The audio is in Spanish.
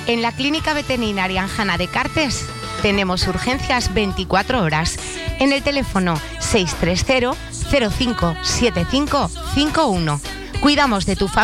En la Clínica Veterinaria Anjana de Cartes tenemos urgencias 24 horas en el teléfono 630 05 75 51. Cuidamos de tu familia